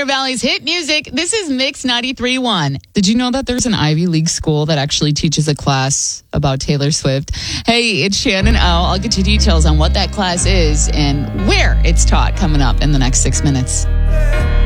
Pioneer Valley's hit music. This is Mix 93.1. Did you know that there's an Ivy League school that actually teaches a class about Taylor Swift? Hey, it's Shannon O. I'll get you details on what that class is and where it's taught coming up in the next 6 minutes.